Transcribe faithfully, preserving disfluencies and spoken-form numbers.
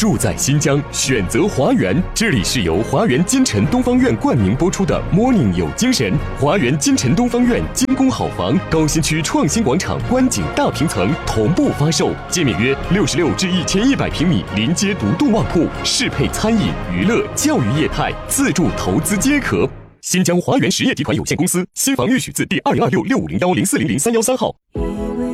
住在新疆，选择华园。这里是由华园金城东方院冠名播出的 Morning 有精神。华园金城东方院精工好房，高新区创新广场观景大平层同步发售，界面约六十六至一千一百平米，临街独栋旺铺，适配餐饮、娱乐、教育业态，自住投资皆可。新疆华园实业集团有限公司新房预许字第二零二六六五零幺零四零零三幺三号。